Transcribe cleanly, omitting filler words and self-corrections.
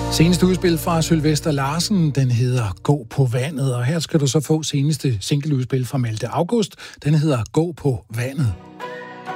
Seneste udspil fra Sylvester Larsen, den hedder Gå på vandet, og her skal du så få seneste singleudspil fra Malte August, den hedder Gå på vandet.